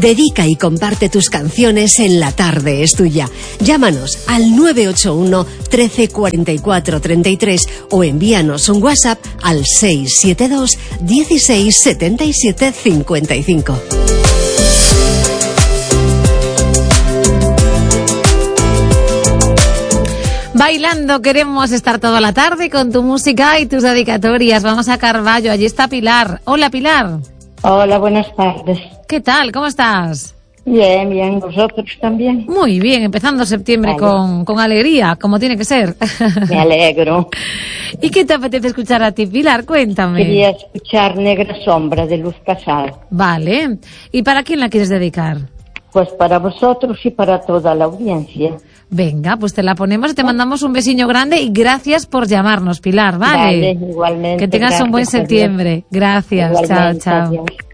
Dedica y comparte tus canciones en La Tarde es Tuya. Llámanos al 981 13 44 33 o envíanos un WhatsApp al 672 16 77 55. Bailando queremos estar toda la tarde con tu música y tus dedicatorias. Vamos a Carballo, allí está Pilar. Hola, Pilar. Hola, buenas tardes. ¿Qué tal? ¿Cómo estás? Bien, bien. ¿Vosotros también? Muy bien, empezando septiembre vale. con alegría, como tiene que ser. Me alegro. ¿Y qué te apetece escuchar a ti, Pilar? Cuéntame. Quería escuchar Negra Sombra, de Luz Casal. Vale. ¿Y para quién la quieres dedicar? Pues para vosotros y para toda la audiencia. Venga, pues te la ponemos y te mandamos un besiño grande y gracias por llamarnos, Pilar, ¿vale? Vale, igualmente. Que tengas un buen septiembre. Gracias, chao, chao. Adiós.